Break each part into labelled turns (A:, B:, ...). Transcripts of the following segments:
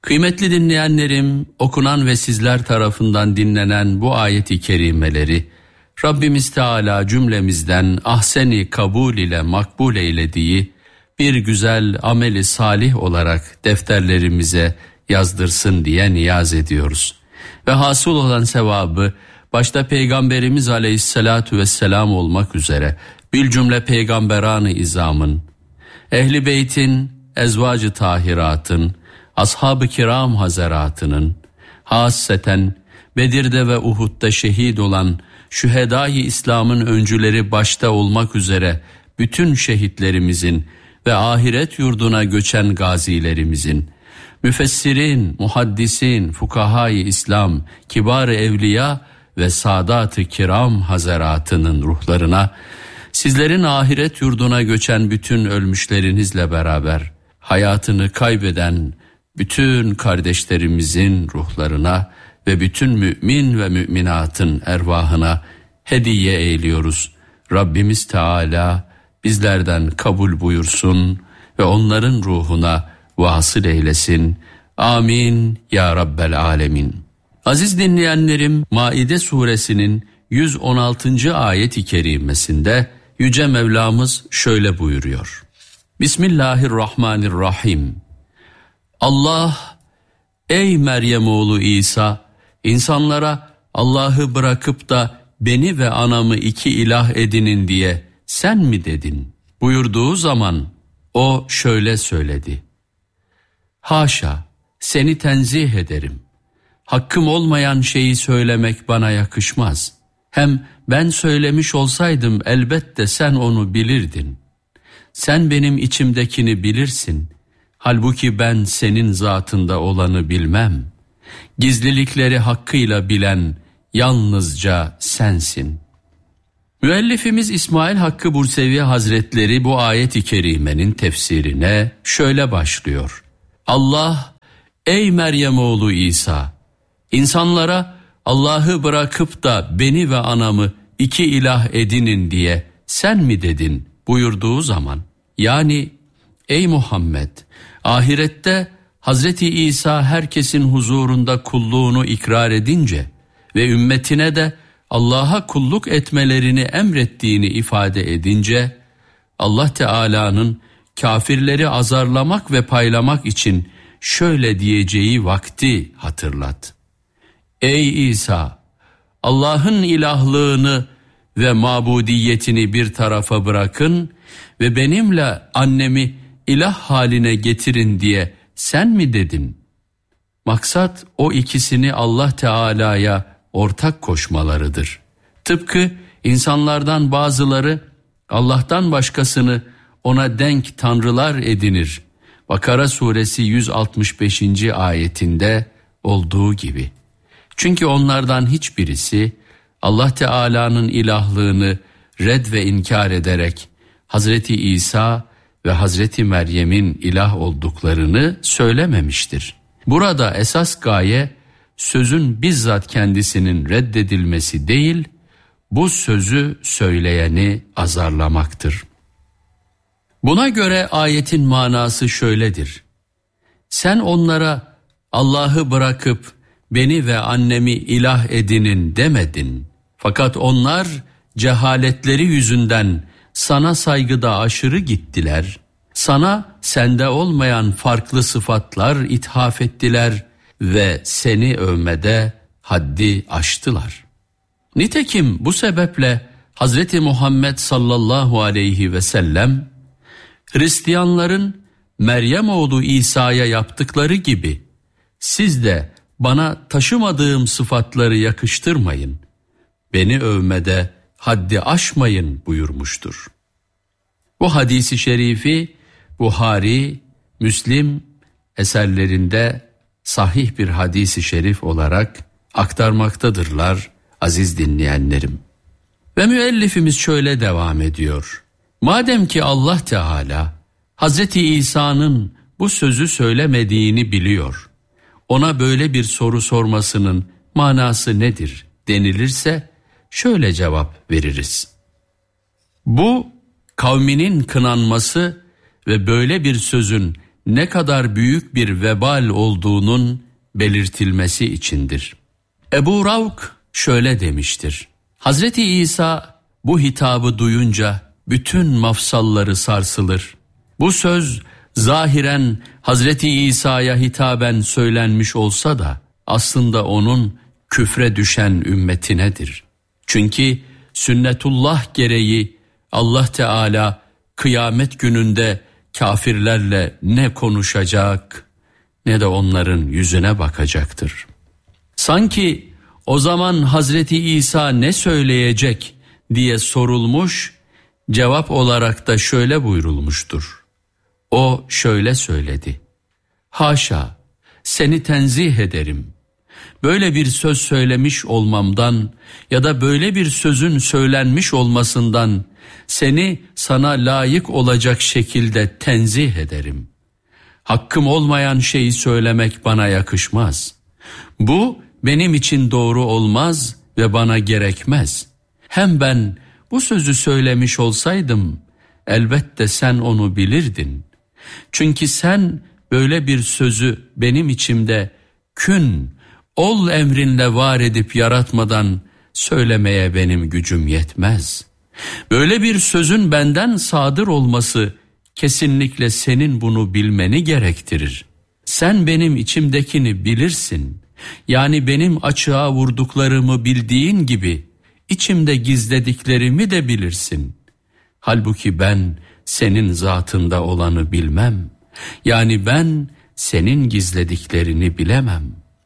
A: Kıymetli dinleyenlerim, okunan ve sizler tarafından dinlenen bu ayet-i kerimeleri Rabbimiz Teala cümlemizden ahsen-i kabul ile makbul eylediği bir güzel ameli salih olarak defterlerimize yazdırsın diye niyaz ediyoruz. Ve hasıl olan sevabı başta Peygamberimiz Aleyhisselatu Vesselam olmak üzere bilcümle peygamberan-ı izamın, Ehl-i Beyt'in, ezvacı tahiratın, ashab-ı kiram hazaratının, hasseten Bedir'de ve Uhud'da şehit olan şühedâ-i İslam'ın öncüleri başta olmak üzere bütün şehitlerimizin ve ahiret yurduna göçen gazilerimizin, müfessirin, muhaddisin, fukahâ-i İslam, kibar-ı evliya ve sadat-ı kiram hazaratının ruhlarına, sizlerin ahiret yurduna göçen bütün ölmüşlerinizle beraber hayatını kaybeden bütün kardeşlerimizin ruhlarına ve bütün mümin ve müminatın ervahına hediye eyliyoruz. Rabbimiz Teala bizlerden kabul buyursun ve onların ruhuna vasıl eylesin. Amin ya Rabbel Alemin. Aziz dinleyenlerim, Maide suresinin 116. ayet-i kerimesinde Yüce Mevlamız şöyle buyuruyor. Bismillahirrahmanirrahim. Allah, ey Meryem oğlu İsa, insanlara Allah'ı bırakıp da beni ve anamı iki ilah edinin diye sen mi dedin buyurduğu zaman o şöyle söyledi. Haşa, seni tenzih ederim. Hakkım olmayan şeyi söylemek bana yakışmaz. Hem ben söylemiş olsaydım elbette sen onu bilirdin. Sen benim içimdekini bilirsin. Halbuki ben senin zatında olanı bilmem. Gizlilikleri hakkıyla bilen yalnızca sensin. Müellifimiz İsmail Hakkı Bursevi Hazretleri bu ayet-i kerimenin tefsirine şöyle başlıyor. Allah, ey Meryem oğlu İsa, insanlara Allah'ı bırakıp da beni ve anamı iki ilah edinin diye sen mi dedin buyurduğu zaman, yani ey Muhammed, ahirette Hazreti İsa herkesin huzurunda kulluğunu ikrar edince ve ümmetine de Allah'a kulluk etmelerini emrettiğini ifade edince, Allah Teala'nın kafirleri azarlamak ve paylamak için şöyle diyeceği vakti hatırlat. Ey İsa, Allah'ın ilahlığını ve mabudiyetini bir tarafa bırakın ve benimle annemi ilah haline getirin diye sen mi dedin? Maksat o ikisini Allah Teala'ya ortak koşmalarıdır. Tıpkı insanlardan bazıları Allah'tan başkasını ona denk tanrılar edinir. Bakara suresi 165. ayetinde olduğu gibi. Çünkü onlardan hiçbirisi Allah Teala'nın ilahlığını red ve inkar ederek Hazreti İsa ve Hazreti Meryem'in ilah olduklarını söylememiştir. Burada esas gaye sözün bizzat kendisinin reddedilmesi değil, bu sözü söyleyeni azarlamaktır. Buna göre ayetin manası şöyledir. Sen onlara Allah'ı bırakıp beni ve annemi ilah edinin demedin. Fakat onlar cehaletleri yüzünden sana saygıda aşırı gittiler. Sana sende olmayan farklı sıfatlar ithaf ettiler ve seni övmede haddi aştılar. Nitekim bu sebeple Hazreti Muhammed sallallahu aleyhi ve sellem Hristiyanların Meryem oğlu İsa'ya yaptıkları gibi siz de bana taşımadığım sıfatları yakıştırmayın, beni övmede haddi aşmayın buyurmuştur. Bu hadisi şerifi Buhari, Müslim eserlerinde sahih bir hadisi şerif olarak aktarmaktadırlar aziz dinleyenlerim. Ve müellifimiz şöyle devam ediyor. Madem ki Allah Teala Hazreti İsa'nın bu sözü söylemediğini biliyor, ona böyle bir soru sormasının manası nedir denilirse şöyle cevap veririz. Bu kavminin kınanması ve böyle bir sözün ne kadar büyük bir vebal olduğunun belirtilmesi içindir. Ebu Ravk şöyle demiştir: Hazreti İsa bu hitabı duyunca bütün mafsalları sarsılır. Bu söz zahiren Hazreti İsa'ya hitaben söylenmiş olsa da aslında onun küfre düşen ümmetinedir. Çünkü sünnetullah gereği Allah Teala kıyamet gününde kafirlerle ne konuşacak ne de onların yüzüne bakacaktır. Sanki o zaman Hazreti İsa ne söyleyecek diye sorulmuş, cevap olarak da şöyle buyurulmuştur: O şöyle söyledi: Haşa, seni tenzih ederim. Böyle bir söz söylemiş olmamdan ya da böyle bir sözün söylenmiş olmasından seni sana layık olacak şekilde tenzih ederim. Hakkım olmayan şeyi söylemek bana yakışmaz. Bu benim için doğru olmaz ve bana gerekmez. Hem ben bu sözü söylemiş olsaydım elbette sen onu bilirdin. Çünkü sen böyle bir sözü benim içimde kün, ol emrinle var edip yaratmadan söylemeye benim gücüm yetmez. Böyle bir sözün benden sadır olması kesinlikle senin bunu bilmeni gerektirir. Sen benim içimdekini bilirsin. Yani benim açığa vurduklarımı bildiğin gibi içimde gizlediklerimi de bilirsin. Halbuki ben senin zatında olanı bilmem. Yani ben senin gizlediklerini bilemem.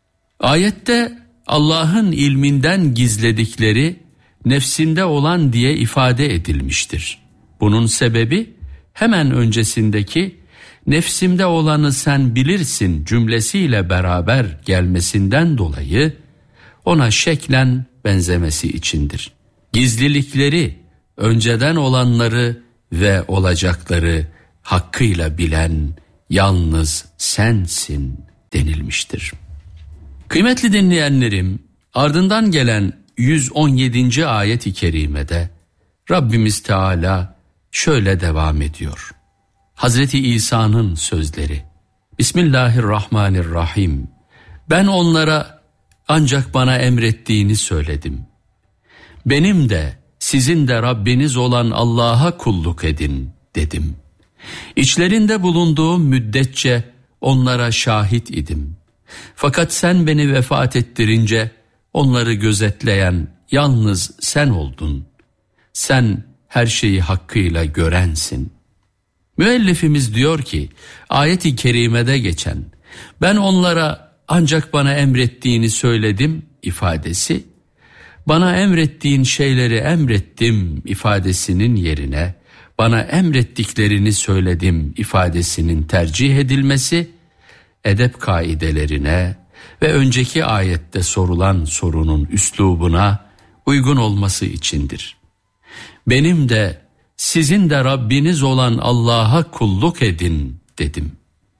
A: Ayette Allah'ın ilminden gizledikleri nefsinde olan diye ifade edilmiştir. Bunun sebebi hemen öncesindeki nefsimde olanı sen bilirsin cümlesiyle beraber gelmesinden dolayı ona şeklen benzemesi içindir. Gizlilikleri, önceden olanları ve olacakları hakkıyla bilen yalnız sensin denilmiştir. Kıymetli dinleyenlerim, ardından gelen 117. ayet-i kerimede Rabbimiz Teala şöyle devam ediyor. Hazreti İsa'nın sözleri: Bismillahirrahmanirrahim. Ben onlara ancak bana emrettiğini söyledim. Benim de sizin de Rabbiniz olan Allah'a kulluk edin dedim. İçlerinde bulunduğum müddetçe onlara şahit idim. Fakat sen beni vefat ettirince onları gözetleyen yalnız sen oldun. Sen her şeyi hakkıyla görensin. Müellifimiz diyor ki, ayet-i kerimede geçen ben onlara ancak bana emrettiğini söyledim ifadesi, bana emrettiğin şeyleri emrettim ifadesinin yerine bana emrettiklerini söyledim ifadesinin tercih edilmesi, edep kaidelerine ve önceki ayette sorulan sorunun üslubuna uygun olması içindir. Benim de sizin de Rabbiniz olan Allah'a kulluk edin dedim.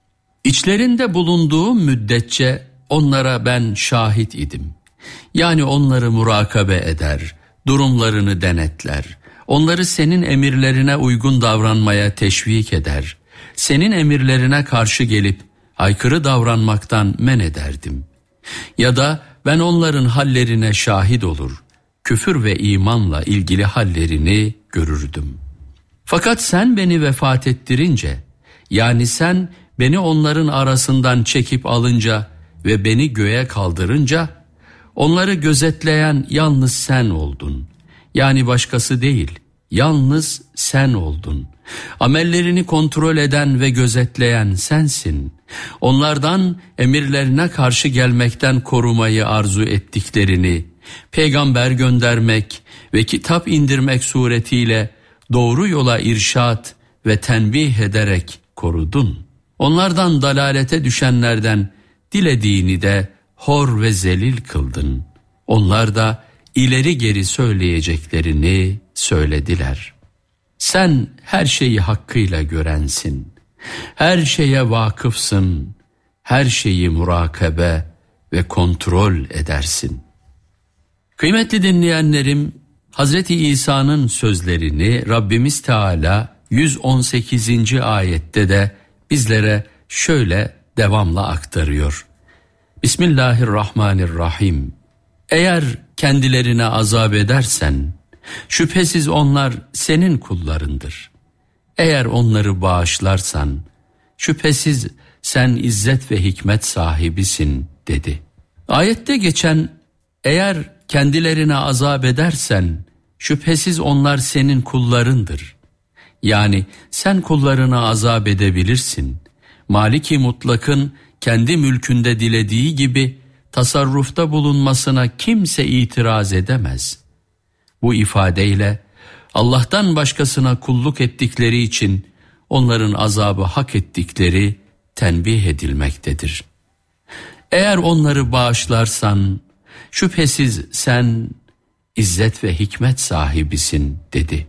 A: İçlerinde bulunduğum müddetçe onlara ben şahit idim. Yani onları murakabe eder, durumlarını denetler, onları senin emirlerine uygun davranmaya teşvik eder, senin emirlerine karşı gelip aykırı davranmaktan men ederdim. Ya da ben onların hallerine şahit olur, küfür ve imanla ilgili hallerini görürdüm. Fakat sen beni vefat ettirince, yani sen beni onların arasından çekip alınca ve beni göğe kaldırınca, onları gözetleyen yalnız sen oldun. Yani başkası değil, yalnız sen oldun. Amellerini kontrol eden ve gözetleyen sensin. Onlardan emirlerine karşı gelmekten korumayı arzu ettiklerini, peygamber göndermek ve kitap indirmek suretiyle doğru yola irşat ve tenbih ederek korudun. Onlardan dalalete düşenlerden dilediğini de hor ve zelil kıldın. Onlar da ileri geri söyleyeceklerini söylediler. Sen her şeyi hakkıyla görensin. Her şeye vakıfsın. Her şeyi murakabe ve kontrol edersin. Kıymetli dinleyenlerim, Hazreti İsa'nın sözlerini Rabbimiz Teala 118. ayette de bizlere şöyle devamla aktarıyor. Bismillahirrahmanirrahim. Eğer kendilerine azap edersen, şüphesiz onlar senin kullarındır. Eğer onları bağışlarsan, şüphesiz sen izzet ve hikmet sahibisin dedi. Ayette geçen eğer kendilerine azap edersen, şüphesiz onlar senin kullarındır. Yani sen kullarına azap edebilirsin. Maliki Mutlak'ın kendi mülkünde dilediği gibi tasarrufta bulunmasına kimse itiraz edemez. Bu ifadeyle Allah'tan başkasına kulluk ettikleri için onların azabı hak ettikleri tenbih edilmektedir. Eğer onları bağışlarsan şüphesiz sen izzet ve hikmet sahibisin dedi.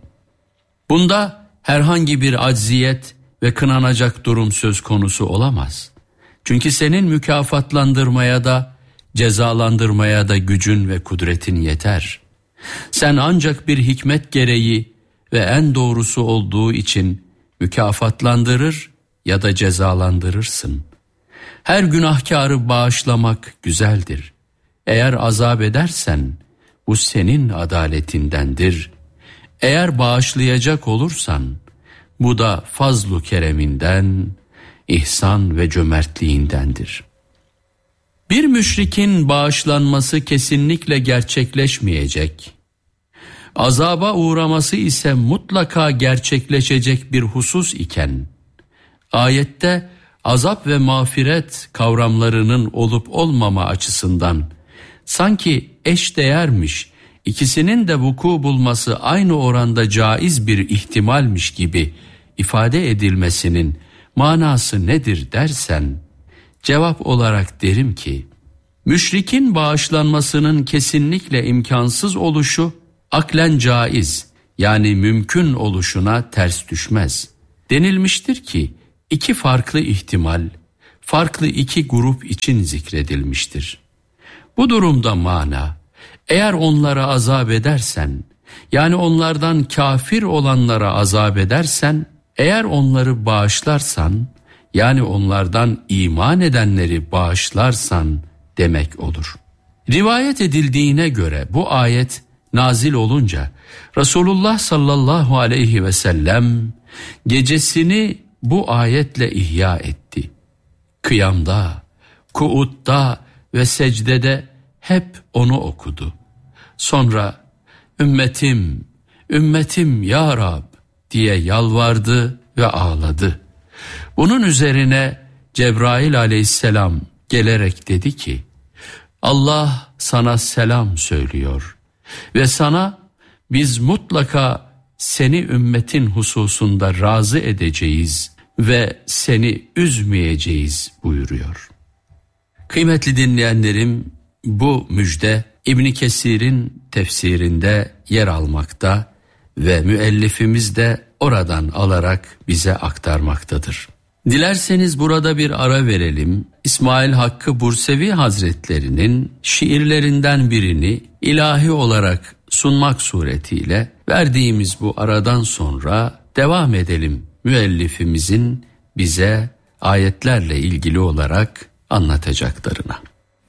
A: Bunda herhangi bir acziyet ve kınanacak durum söz konusu olamaz. Çünkü senin mükafatlandırmaya da cezalandırmaya da gücün ve kudretin yeter. Sen ancak bir hikmet gereği ve en doğrusu olduğu için mükafatlandırır ya da cezalandırırsın. Her günahkarı bağışlamak güzeldir. Eğer azap edersen bu senin adaletindendir. Eğer bağışlayacak olursan bu da fazl-ı kereminden, ihsan ve cömertliğindendir. Bir müşrikin bağışlanması kesinlikle gerçekleşmeyecek. Azaba uğraması ise mutlaka gerçekleşecek bir husus iken, ayette azap ve mağfiret kavramlarının olup olmama açısından sanki eşdeğermiş, ikisinin de vuku bulması aynı oranda caiz bir ihtimalmiş gibi ifade edilmesinin manası nedir dersen, cevap olarak derim ki, müşrikin bağışlanmasının kesinlikle imkansız oluşu, aklen caiz yani mümkün oluşuna ters düşmez. Denilmiştir ki, iki farklı ihtimal, farklı iki grup için zikredilmiştir. Bu durumda mana, eğer onlara azap edersen, yani onlardan kafir olanlara azap edersen, eğer onları bağışlarsan, yani onlardan iman edenleri bağışlarsan demek olur. Rivayet edildiğine göre bu ayet nazil olunca Resulullah sallallahu aleyhi ve sellem gecesini bu ayetle ihya etti. Kıyamda, kuutta ve secdede hep onu okudu. Sonra ümmetim, ümmetim ya Rab diye yalvardı ve ağladı. Bunun üzerine Cebrail aleyhisselam gelerek dedi ki, Allah sana selam söylüyor ve sana biz mutlaka seni ümmetin hususunda razı edeceğiz ve seni üzmeyeceğiz buyuruyor. Kıymetli dinleyenlerim, bu müjde İbn Kesir'in tefsirinde yer almakta ve müellifimiz de oradan alarak bize aktarmaktadır. Dilerseniz burada bir ara verelim. İsmail Hakkı Bursevi Hazretlerinin şiirlerinden birini ilahi olarak sunmak suretiyle verdiğimiz bu aradan sonra devam edelim müellifimizin bize ayetlerle ilgili olarak anlatacaklarına.